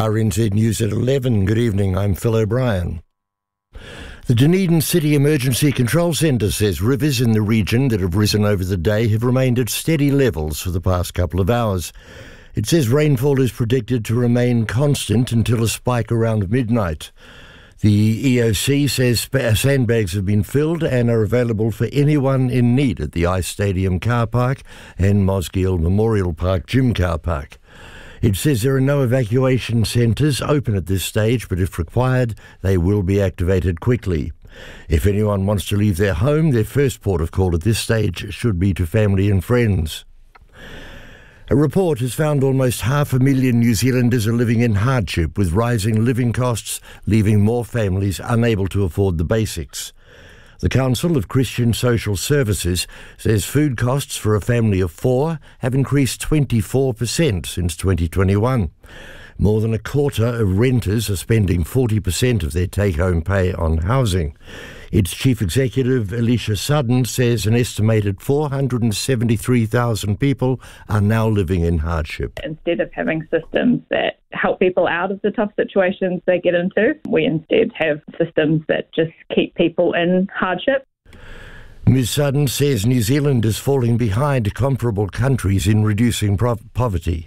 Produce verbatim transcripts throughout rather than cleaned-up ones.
R N Z News at eleven. Good evening, I'm Phil O'Brien. The Dunedin City Emergency Control Centre says rivers in the region that have risen over the day have remained at steady levels for the past couple of hours. It says rainfall is predicted to remain constant until a spike around midnight. The E O C says sandbags have been filled and are available for anyone in need at the Ice Stadium car park and Mosgiel Memorial Park gym car park. It says there are no evacuation centres open at this stage, but if required, they will be activated quickly. If anyone wants to leave their home, their first port of call at this stage should be to family and friends. A report has found almost half a million New Zealanders are living in hardship, with rising living costs leaving more families unable to afford the basics. The Council of Christian Social Services says food costs for a family of four have increased twenty-four percent since twenty twenty-one. More than a quarter of renters are spending forty percent of their take-home pay on housing. Its Chief Executive, Alicia Sudden, says an estimated four hundred seventy-three thousand people are now living in hardship. Instead of having systems that help people out of the tough situations they get into, we instead have systems that just keep people in hardship. Miz Sudden says New Zealand is falling behind comparable countries in reducing pro- poverty.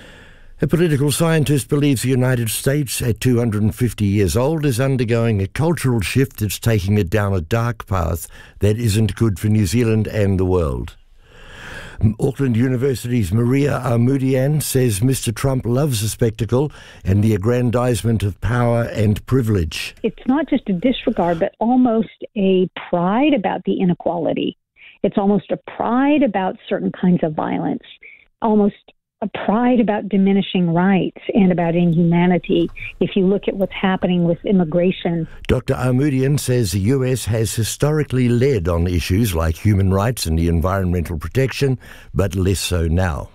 A political scientist believes the United States, at two hundred fifty years old, is undergoing a cultural shift that's taking it down a dark path that isn't good for New Zealand and the world. Auckland University's Maria Armudian says Mister Trump loves the spectacle and the aggrandizement of power and privilege. It's not just a disregard, but almost a pride about the inequality. It's almost a pride about certain kinds of violence, almost a pride about diminishing rights and about inhumanity. If you look at what's happening with immigration. Doctor Armudian says the U S has historically led on issues like human rights and the environmental protection, but less so now.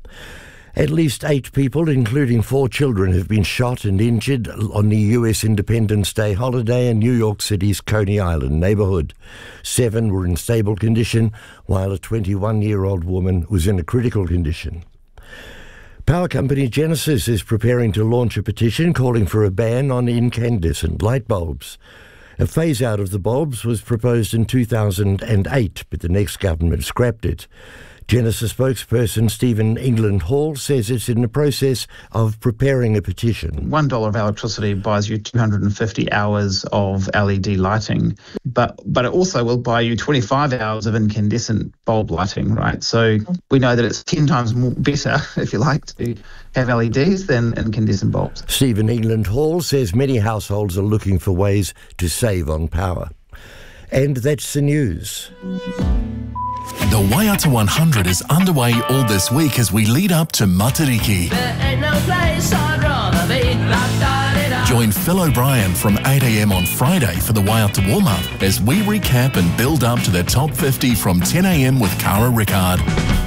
At least eight people, including four children, have been shot and injured on the U S Independence Day holiday in New York City's Coney Island neighborhood. Seven were in stable condition, while a twenty-one-year-old woman was in a critical condition. Power company Genesis is preparing to launch a petition calling for a ban on incandescent light bulbs. A phase-out of the bulbs was proposed in two thousand eight, but the next government scrapped it. Genesis spokesperson Stephen England Hall says it's in the process of preparing a petition. One dollar of electricity buys you two hundred fifty hours of L E D lighting, but but it also will buy you twenty-five hours of incandescent bulb lighting, right? So we know that it's ten times more better, if you like, to have L E Ds than incandescent bulbs. Stephen England Hall says many households are looking for ways to save on power. And that's the news. The Waiata one hundred is underway all this week as we lead up to Matariki. Join Phil O'Brien from eight a.m. on Friday for the Waiata warm-up as we recap and build up to the top fifty from ten a.m. with Cara Rickard.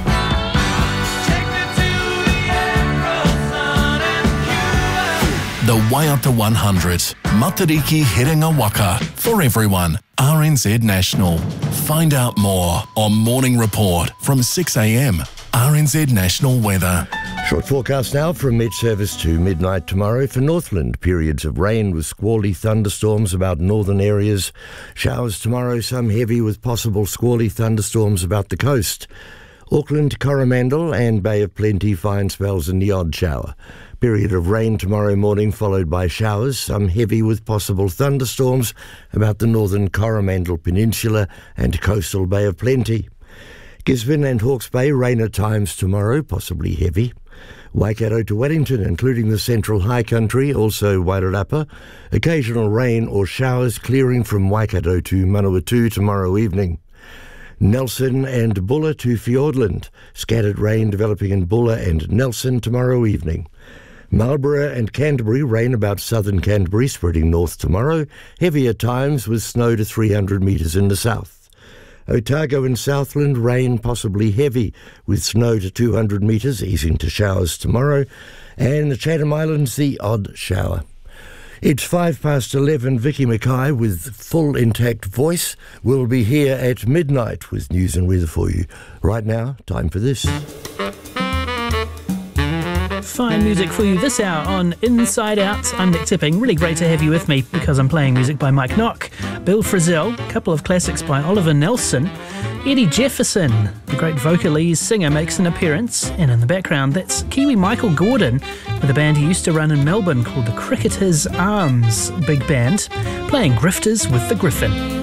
The Waiata one hundred, Matariki Herenga Waka, for everyone. R N Z National. Find out more on Morning Report from six a.m. R N Z National Weather. Short forecast now from mid-service to midnight tomorrow. For Northland, periods of rain with squally thunderstorms about northern areas. Showers tomorrow, some heavy with possible squally thunderstorms about the coast. Auckland, Coromandel and Bay of Plenty, fine spells and the odd shower. Period of rain tomorrow morning, followed by showers, some heavy with possible thunderstorms about the northern Coromandel Peninsula and coastal Bay of Plenty. Gisborne and Hawke's Bay, rain at times tomorrow, possibly heavy. Waikato to Wellington, including the central high country, also Wairarapa. Occasional rain or showers clearing from Waikato to Manawatu tomorrow evening. Nelson and Bulla to Fiordland. Scattered rain developing in Bulla and Nelson tomorrow evening. Marlborough and Canterbury, rain about southern Canterbury, spreading north tomorrow. Heavy at times with snow to three hundred metres in the south. Otago and Southland, rain possibly heavy with snow to two hundred metres, easing to showers tomorrow. And the Chatham Islands, the odd shower. It's five past eleven. Vicky Mackay with full intact voice will be here at midnight with news and weather for you. Right now, time for this. fine music for you this hour on Inside Out. I'm Nick Tipping. Really great to have you with me because I'm playing music by Mike Knock, Bill Frisell, a couple of classics by Oliver Nelson. Eddie Jefferson, the great Vocalese singer, makes an appearance. And in the background, that's Kiwi Michael Gordon with a band he used to run in Melbourne called the Cricketers' Arms Big Band, playing Grifters with the Griffin.